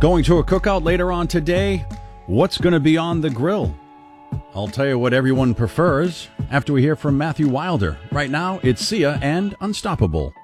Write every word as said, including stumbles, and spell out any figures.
Going to a cookout later on today? What's going to be on the grill? I'll tell you what everyone prefers after we hear from Matthew Wilder. Right now, it's Sia and Unstoppable.